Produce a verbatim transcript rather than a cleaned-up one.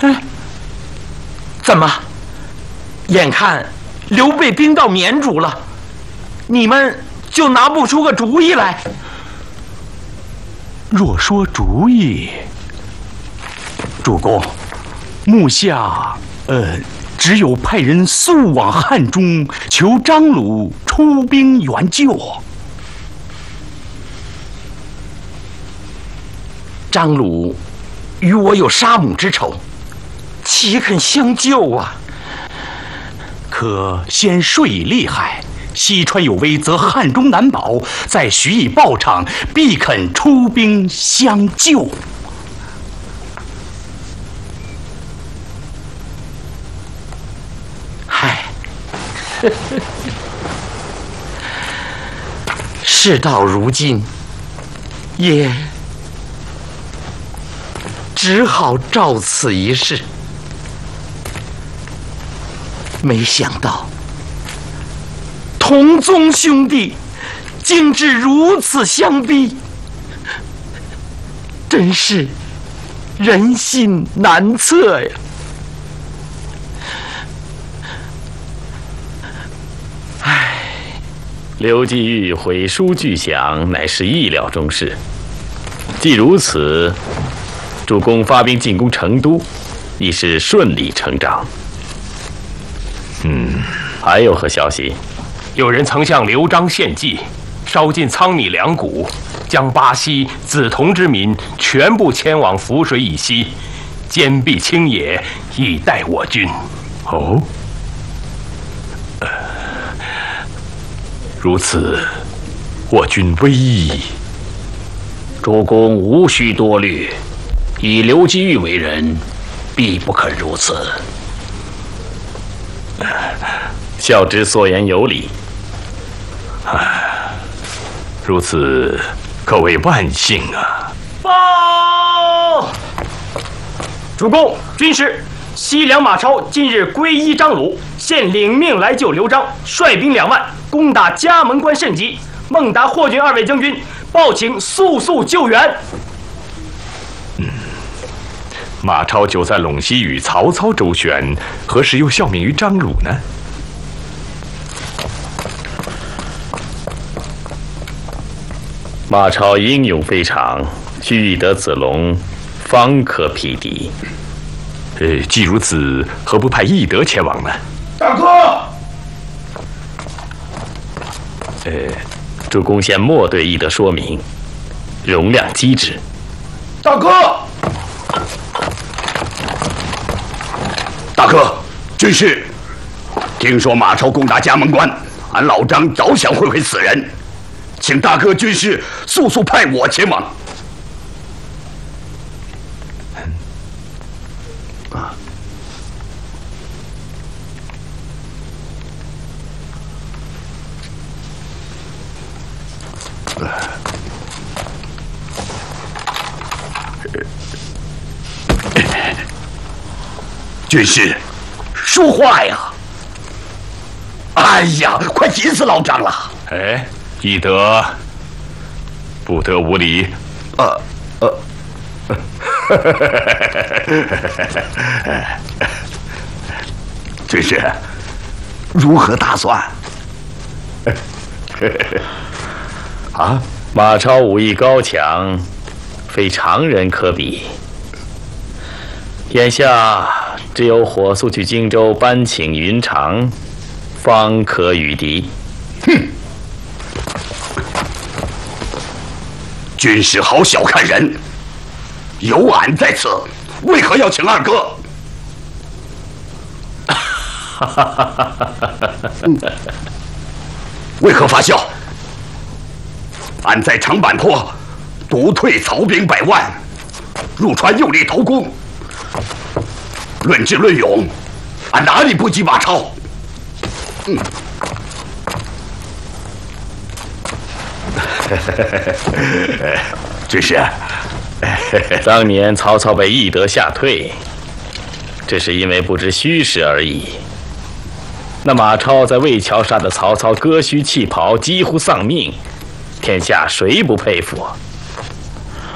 哎，怎么？眼看刘备兵到绵竹了，你们就拿不出个主意来？ 若说主意，主公，目下呃，只有派人速往汉中求张鲁出兵援救。 张鲁与我有杀母之仇，岂肯相救啊？ 可先税以利害，西川有危，则汉中难保；再许以报偿，必肯出兵相救。 嗨，事到如今，也只好照此一事。没想到同宗兄弟竟至如此相逼，真是人心难测呀！唉， 刘季玉毁书拒降，乃是意料中事。既如此，主公发兵进攻成都，亦是顺理成章。嗯，还有何消息？ 有人曾向刘璋献计，烧尽仓米粮谷，将巴西、梓潼之民全部迁往涪水以西，坚壁清野，以待我军。 哦，呃、如此，我军危矣。 主公无需多虑，以刘季玉为人，必不肯如此。 孝之所言有理。 如此，可谓万幸啊！ 报，主公，军师西凉马超近日归依张鲁，现领命来救刘璋，率兵两万攻打嘉门关甚急。孟达、霍峻二位将军报请速速救援。 嗯，马超久在陇西与曹操周旋，何时又效命于张鲁呢？ 马超英勇非常，须欲得子龙，方可匹敌。 呃，既如此，何不派翼德前往呢？ 大哥， 呃，主公先莫对翼德说明，容量机智。 大哥，大哥，军师，听说马超攻打嘉门关，俺老张早想会会此人。请大哥军师速速派我前往。啊！军师，说话呀！哎呀，快急死老张了！ 哎。翼德，不得无礼。 呃呃，军师，如何打算？ 啊，马超武艺高强，非常人可比。眼下只有火速去荆州搬请云长，方可与敌。 哼！军师好小看人，有俺在此，为何要请二哥？嗯、为何发笑？俺在长坂坡独退曹兵百万，入川用力投攻。论智论勇，俺哪里不及马超？嗯。军师， 当年曹操被翼德吓退，只是因为不知虚实而已。那马超在魏桥杀的曹操割须弃袍，几乎丧命，天下谁不佩服啊？